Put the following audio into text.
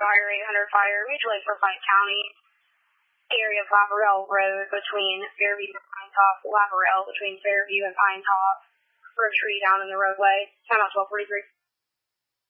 Fire 800 Fire, mutual aid for Pike County, area of Lavarelle Road between Fairview and Pine Top, Lavarelle between Fairview and Pine Top, for a tree down in the roadway, 10 out 1243.